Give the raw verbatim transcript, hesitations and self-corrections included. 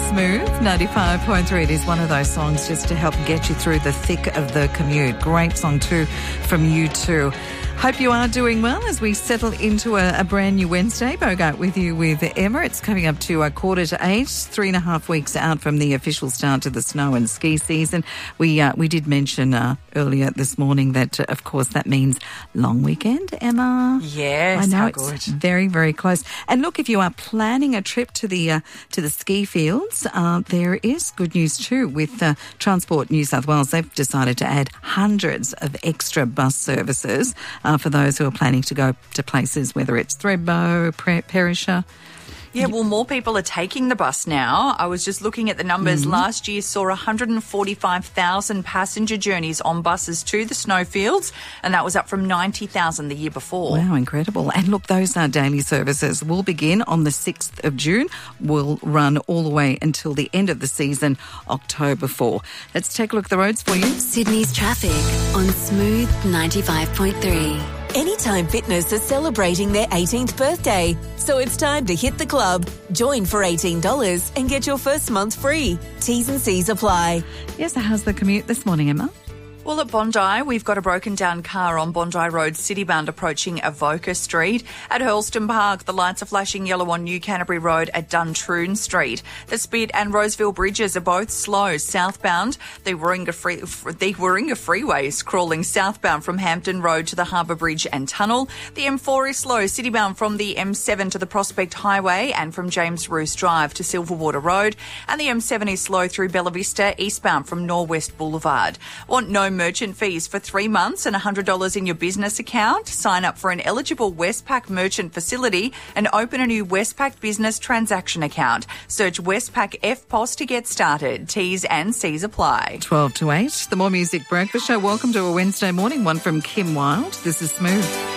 Smooth ninety-five point three. It is one of those songs just to help get you through the thick of the commute. Great song too from U two. Hope you are doing well as we settle into a, a brand new Wednesday. Bogart with you with Emma. It's coming up to a quarter to eight, three and a half weeks out from the official start of the snow and ski season. We uh, we did mention uh, earlier this morning that, uh, of course, that means long weekend, Emma. Yes, I know how it's good. very, very close. And look, if you are planning a trip to the uh, to the ski fields, uh, there is good news too with uh, Transport New South Wales. They've decided to add hundreds of extra bus services uh, for those who are planning to go to places, whether it's Thredbo, Pre- Perisher. Yeah, well, more people are taking the bus now. I was just looking at the numbers. Mm-hmm. Last year saw one hundred forty-five thousand passenger journeys on buses to the snowfields, and that was up from ninety thousand the year before. Wow, incredible. And look, those uh, daily services will begin on the sixth of June, will run all the way until the end of the season, October fourth. Let's take a look at the roads for you. Sydney's traffic on Smooth ninety-five point three. Anytime Fitness is celebrating their eighteenth birthday, so it's time to hit the club. Join for eighteen dollars and get your first month free. T's and C's apply. Yes, so how's the commute this morning, Emma? Well, at Bondi, we've got a broken down car on Bondi Road, Citybound, approaching Avoca Street. At Hurlston Park, the lights are flashing yellow on New Canterbury Road at Duntroon Street. The Spit and Roseville bridges are both slow southbound. The Warringah, free, the Warringah Freeway is crawling southbound from Hampton Road to the Harbour Bridge and Tunnel. The M four is slow citybound from the M seven to the Prospect Highway and from James Roos Drive to Silverwater Road. And the M seven is slow through Bella Vista eastbound from Norwest Boulevard. Want no merchant fees for three months and one hundred dollars in your business account? Sign up for an eligible Westpac merchant facility and open a new Westpac business transaction account. Search Westpac F P O S to get started. T's and C's apply. twelve to eight, the More Music Breakfast Show. Welcome to a Wednesday morning, one from Kim Wilde. This is Smooth.